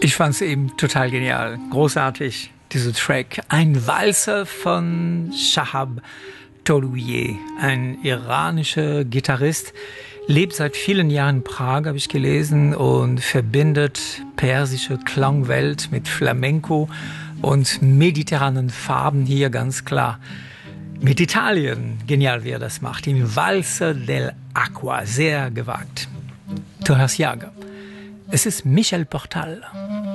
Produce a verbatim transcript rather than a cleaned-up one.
Ich fand es eben total genial, großartig, dieser Track. Ein Walzer von Shahab Tolouieh, ein iranischer Gitarrist, lebt seit vielen Jahren in Prag, habe ich gelesen, und verbindet persische Klangwelt mit Flamenco und mediterranen Farben hier ganz klar. Mit Italien, genial wie er das macht, im Walzer dell'Acqua, sehr gewagt. Du hörst Jager. Es ist Michel Portal.